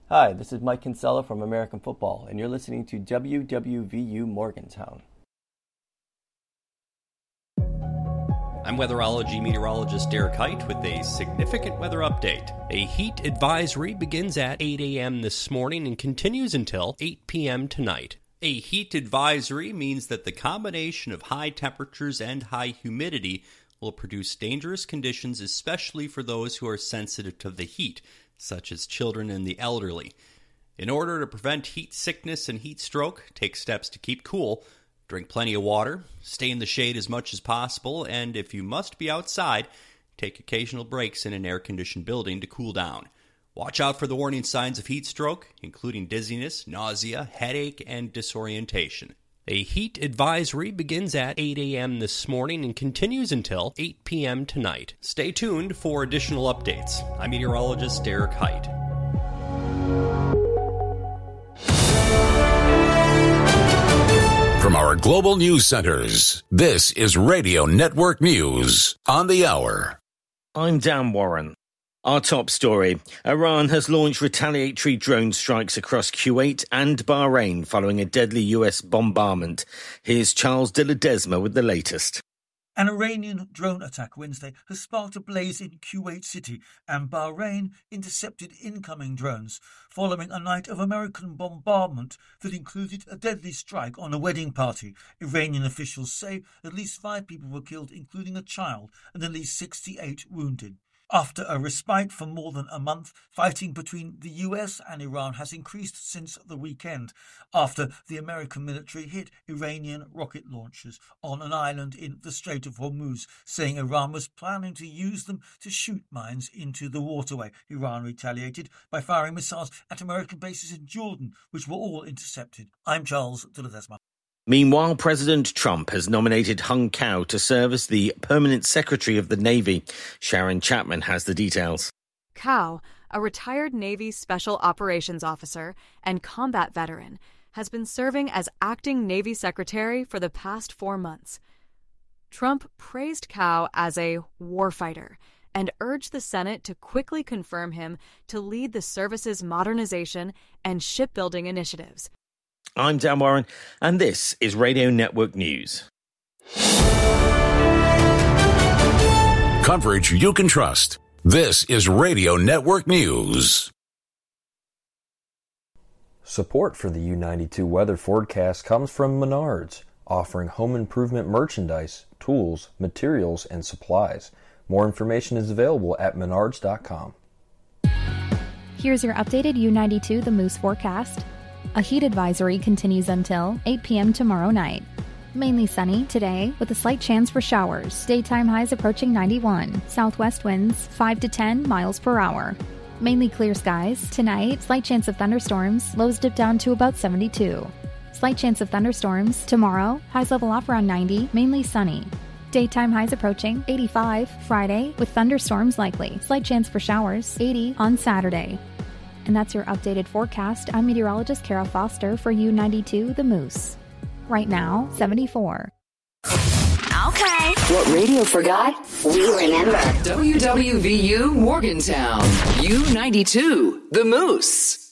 Hi, this is Mike Kinsella from American Football, and you're listening to WWVU Morgantown. I'm weatherology meteorologist Derek Height with a significant weather update. A heat advisory begins at 8 a.m. this morning and continues until 8 p.m. tonight. A heat advisory means that the combination of high temperatures and high humidity will produce dangerous conditions, especially for those who are sensitive to the heat, such as children and the elderly. In order to prevent heat sickness and heat stroke, take steps to keep cool. Drink plenty of water, stay in the shade as much as possible, and if you must be outside, take occasional breaks in an air-conditioned building to cool down. Watch out for the warning signs of heat stroke, including dizziness, nausea, headache, and disorientation. A heat advisory begins at 8 a.m. this morning and continues until 8 p.m. tonight. Stay tuned for additional updates. I'm meteorologist Derek Height. From our global news centers, this is Radio Network News on the hour. I'm Dan Warren. Our top story. Iran has launched retaliatory drone strikes across Kuwait and Bahrain following a deadly US bombardment. Here's Charles de Ledesma with the latest. An Iranian drone attack Wednesday has sparked a blaze in Kuwait City, and Bahrain intercepted incoming drones following a night of American bombardment that included a deadly strike on a wedding party. Iranian officials say at least 5 people were killed, including a child, and at least 68 wounded. After a respite for more than a month, fighting between the US and Iran has increased since the weekend, after the American military hit Iranian rocket launchers on an island in the Strait of Hormuz, saying Iran was planning to use them to shoot mines into the waterway. Iran retaliated by firing missiles at American bases in Jordan, which were all intercepted. I'm Charles de Ledesma. Meanwhile, President Trump has nominated Hung Cao to serve as the permanent secretary of the Navy. Sharon Chapman has the details. Cao, a retired Navy Special Operations Officer and combat veteran, has been serving as acting Navy Secretary for the past 4 months. Trump praised Cao as a warfighter and urged the Senate to quickly confirm him to lead the service's modernization and shipbuilding initiatives. I'm Dan Warren, and this is Radio Network News. Coverage you can trust. This is Radio Network News. Support for the U92 weather forecast comes from Menards, offering home improvement merchandise, tools, materials, and supplies. More information is available at menards.com. Here's your updated U92 The Moose forecast. A heat advisory continues until 8 p.m. tomorrow night. Mainly sunny today with a slight chance for showers. Daytime highs approaching 91. Southwest winds 5 to 10 miles per hour. Mainly clear skies. Tonight, slight chance of thunderstorms. Lows dip down to about 72. Slight chance of thunderstorms. Tomorrow, highs level off around 90. Mainly sunny. Daytime highs approaching 85. Friday with thunderstorms likely. Slight chance for showers. 80 on Saturday. And that's your updated forecast. I'm meteorologist Kara Foster for U92 The Moose. Right now, 74. Okay. What radio forgot, we remember. WWVU Morgantown. U92 The Moose.